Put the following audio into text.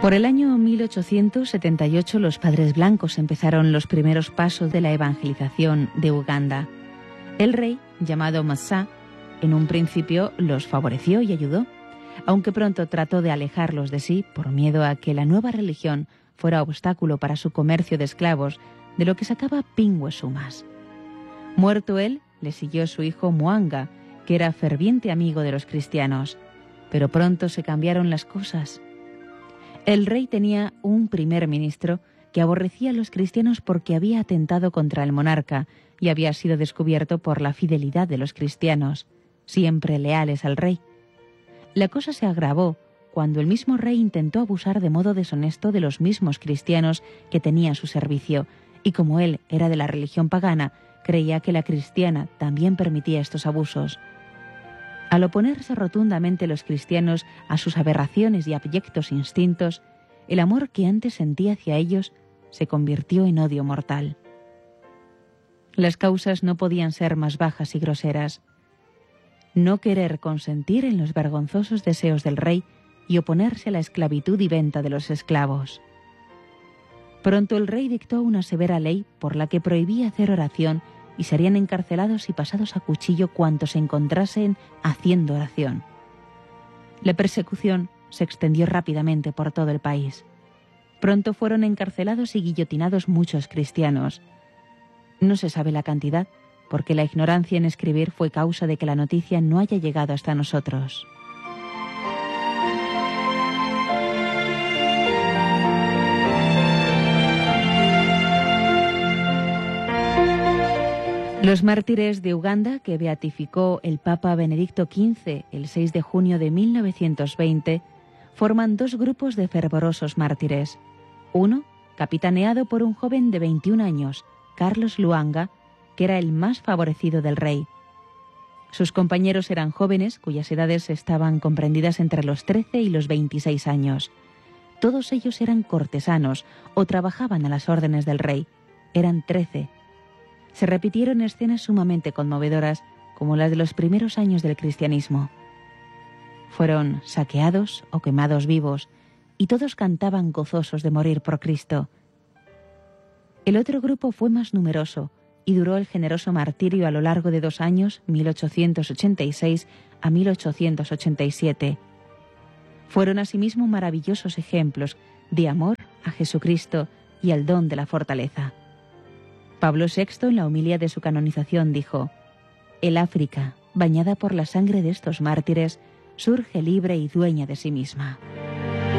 Por el año 1878 los padres blancos empezaron los primeros pasos de la evangelización de Uganda. El rey, llamado Massa, en un principio los favoreció y ayudó, aunque pronto trató de alejarlos de sí por miedo a que la nueva religión fuera obstáculo para su comercio de esclavos, de lo que sacaba pingües sumas. Muerto él, le siguió su hijo Mwanga, que era ferviente amigo de los cristianos, pero pronto se cambiaron las cosas. El rey tenía un primer ministro que aborrecía a los cristianos porque había atentado contra el monarca y había sido descubierto por la fidelidad de los cristianos, siempre leales al rey. La cosa se agravó cuando el mismo rey intentó abusar de modo deshonesto de los mismos cristianos que tenía a su servicio, y como él era de la religión pagana, creía que la cristiana también permitía estos abusos. Al oponerse rotundamente los cristianos a sus aberraciones y abyectos instintos, el amor que antes sentía hacia ellos se convirtió en odio mortal. Las causas no podían ser más bajas y groseras. No querer consentir en los vergonzosos deseos del rey y oponerse a la esclavitud y venta de los esclavos. Pronto el rey dictó una severa ley por la que prohibía hacer oración y serían encarcelados y pasados a cuchillo cuantos se encontrasen haciendo oración. La persecución se extendió rápidamente por todo el país. Pronto fueron encarcelados y guillotinados muchos cristianos. No se sabe la cantidad, porque la ignorancia en escribir fue causa de que la noticia no haya llegado hasta nosotros. Los mártires de Uganda, que beatificó el Papa Benedicto XV el 6 de junio de 1920, forman dos grupos de fervorosos mártires. Uno, capitaneado por un joven de 21 años, Carlos Lwanga, que era el más favorecido del rey. Sus compañeros eran jóvenes cuyas edades estaban comprendidas entre los 13 y los 26 años. Todos ellos eran cortesanos o trabajaban a las órdenes del rey. Eran 13. Se repitieron escenas sumamente conmovedoras, como las de los primeros años del cristianismo. Fueron saqueados o quemados vivos, y todos cantaban gozosos de morir por Cristo. El otro grupo fue más numeroso, y duró el generoso martirio a lo largo de 2 años, 1886 a 1887. Fueron asimismo maravillosos ejemplos de amor a Jesucristo y al don de la fortaleza. Pablo VI, en la homilía de su canonización, dijo: «El África, bañada por la sangre de estos mártires, surge libre y dueña de sí misma».